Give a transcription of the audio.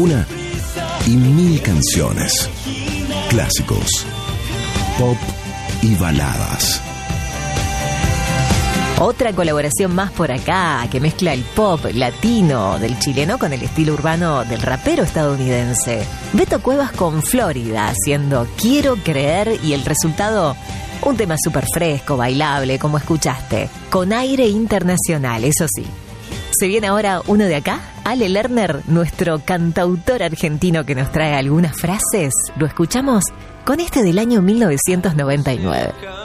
Una y mil canciones, clásicos, pop y baladas. Otra colaboración más por acá, que mezcla el pop latino del chileno con el estilo urbano del rapero estadounidense. Beto Cuevas con Florida, haciendo Quiero Creer, y el resultado, un tema súper fresco, bailable, como escuchaste, con aire internacional, eso sí. Se viene ahora uno de acá, Ale Lerner, nuestro cantautor argentino que nos trae algunas frases. Lo escuchamos con este del año 1999.